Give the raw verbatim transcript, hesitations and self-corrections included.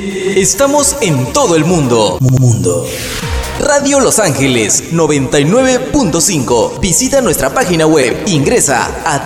Estamos en todo el mundo. Mundo. Radio Los Ángeles noventa y nueve punto cinco. Visita nuestra página web. Ingresa a